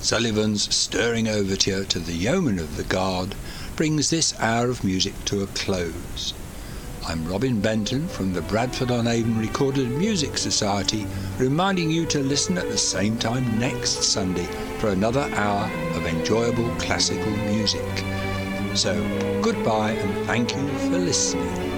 Sullivan's stirring overture to the Yeoman of the Guard brings this hour of music to a close. I'm Robin Benton from the Bradford-on-Avon Recorded Music Society, reminding you to listen at the same time next Sunday for another hour of enjoyable classical music. So, goodbye and thank you for listening.